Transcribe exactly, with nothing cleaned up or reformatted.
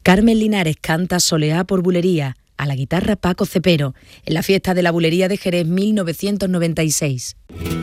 Carmen Linares canta Soleá por bulería, a la guitarra Paco Cepero, en la fiesta de la bulería de Jerez mil novecientos noventa y seis.